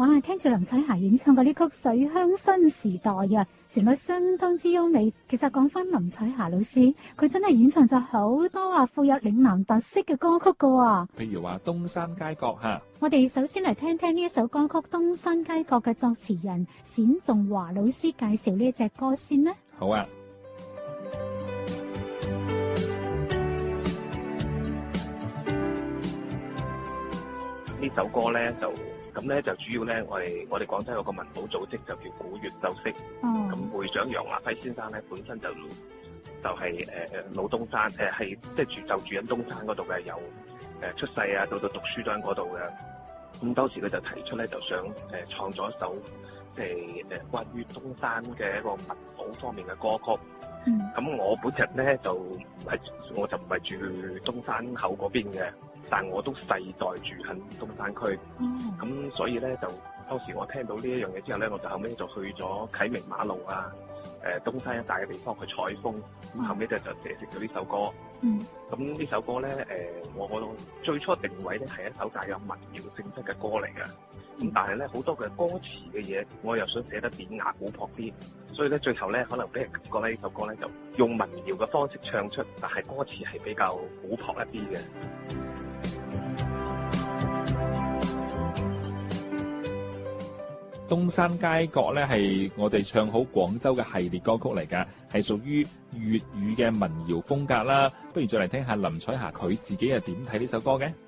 哇，聽住林彩霞演唱嘅呢曲《水鄉新時代》啊，旋律相當之優美。其實講翻林彩霞老師，佢真係演唱咗好多富有嶺南特色嘅歌曲噶喎。 譬如話東山街角嚇。 我哋首先嚟聽聽呢一首歌曲《東山街角》嘅作詞人冼仲華老師介紹呢隻歌先啦。 好啊。 呢首歌咧就主要咧，我哋廣州有個文保組織就叫古粵秀色。咁會長楊華輝先生咧本身就係老東山，係即係住緊東山嗰度嘅，由出世啊到讀書都喺嗰度嘅。咁當時佢就提出咧，就想創作一首即係關於東山嘅一個文保方面嘅歌曲。咁我本人咧我就唔係住東山口嗰邊嘅。但我都世代住喺東山區，咁所以咧就當時我聽到呢一樣嘢之後咧，我就後尾就去咗啟明馬路啊，東山一帶嘅地方去採風，咁後尾就寫成咗呢首歌。咁呢首歌咧，我最初定位咧係一首帶有民謠性質嘅歌嚟嘅，咁但係咧好多嘅歌詞嘅嘢，我又想寫得典雅古樸啲，所以咧最後咧可能俾人覺得呢首歌咧就用民謠嘅方式唱出，但係歌詞係比較古樸一啲嘅。 東山街角咧係我哋唱好廣州嘅系列歌曲嚟㗎，係屬於粵語嘅民謠風格啦。不如再嚟聽下林彩霞佢自己係點睇呢首歌嘅。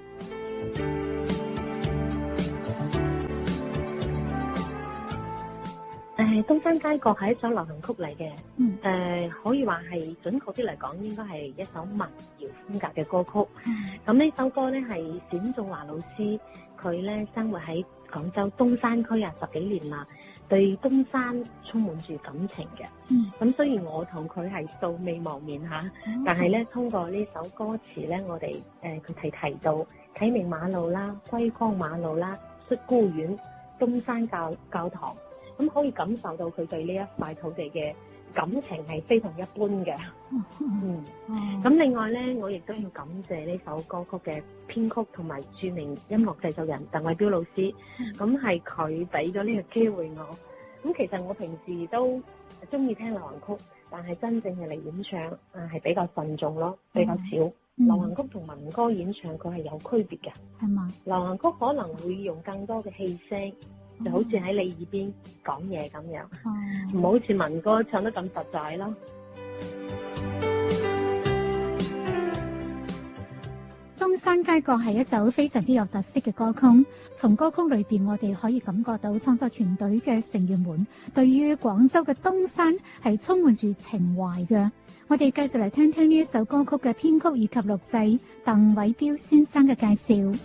東山街角係一首流行曲嚟嘅，可以話係準確啲嚟講，應該係一首民謠風格嘅歌曲。咁呢首歌咧係冼仲華老師，佢咧生活喺廣州東山區啊10幾年啦，對東山充滿住感情嘅。咁雖然我同佢係素未謀面嚇，但係咧通過呢首歌詞咧，我哋佢提到啟明馬路啦、歸光馬路啦、恤孤院、東山教堂。咁可以感受到佢對呢一塊土地嘅感情係非同一般嘅。咁另外咧，我亦都要感謝呢首歌曲嘅編曲同埋著名音樂製作人鄧偉彪老師。咁係佢俾咗呢個機會我。咁其實我平時都中意聽流行曲，但係真正係嚟演唱係比較慎重咯，比較少。流行曲同民歌演唱佢係有區別嘅， 係嘛？ 流行曲可能會用更多嘅氣聲。就好似喺你耳邊講嘢咁樣，唔好似民歌唱得咁實在咯。 東山街角係一首非常之有特色嘅歌曲，從歌曲裏邊我哋可以感覺到創作團隊嘅成員們對於廣州嘅東山係充滿住情懷嘅。我哋繼續嚟聽聽呢一首歌曲嘅編曲以及錄製，鄧偉彪先生嘅介紹。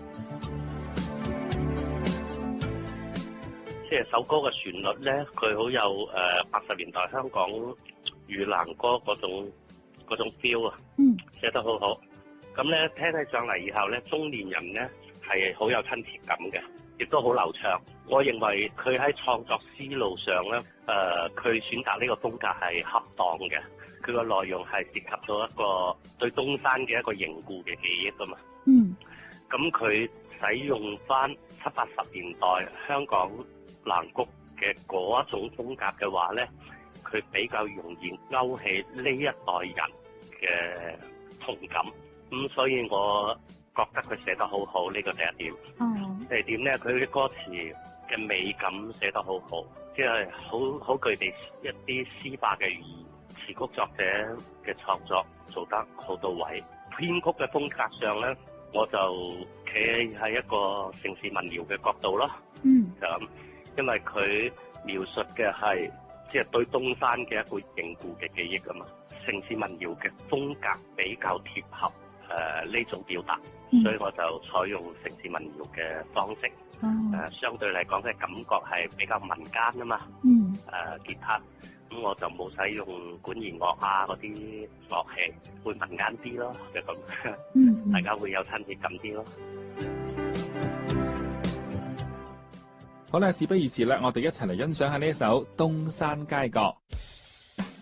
即係首歌嘅旋律咧，佢好有80年代香港粵南歌嗰種 feel 啊，寫得好好。咁咧聽起上嚟以後咧，中年人咧係好有親切感嘅，亦都好流暢。我認為佢喺創作思路上咧，佢選擇呢個風格係恰當嘅。佢個內容係涉及到一個對東山嘅一個凝固嘅記憶㗎嘛。咁佢使用翻70、80年代香港南谷嘅嗰一種風格嘅話咧，佢比較容易勾起呢一代人嘅同感。咁所以我覺得佢寫得好好，呢個第一點。第二點咧，佢啲歌詞嘅美感寫得好好，即係好具備一啲詩化嘅語言。詞曲作者嘅創作做得好到位。編曲嘅風格上咧，我就企喺一個城市民謠嘅角度咯。就咁。因為佢描述嘅係即係對東山嘅一個凝固嘅記憶啊嘛，城市民謠嘅風格比較貼合呢種表達，所以我就採用城市民謠嘅方式。相對嚟講嘅感覺係比較民間啊嘛。吉他咁我就冇使用管弦樂啊嗰啲樂器，會民間啲咯，就咁。大家會有親切感啲咯。 好啦，事不宜遲啦，我哋一齊嚟欣賞下呢一首《東山街角》。